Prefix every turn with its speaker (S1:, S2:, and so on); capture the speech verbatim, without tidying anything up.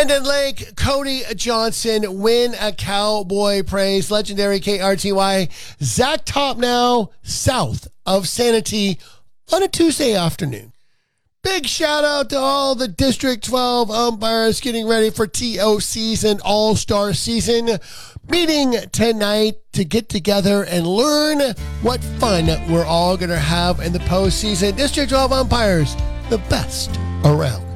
S1: Brandon Lake, Cody Johnson, win a Cowboy Praise, legendary K R T Y, Zach Top now, south of Sanity on a Tuesday afternoon. Big shout out to all the District twelve umpires getting ready for T O C's and All-Star season. Meeting tonight to get together and learn what fun we're all going to have in the postseason. District twelve umpires, the best around.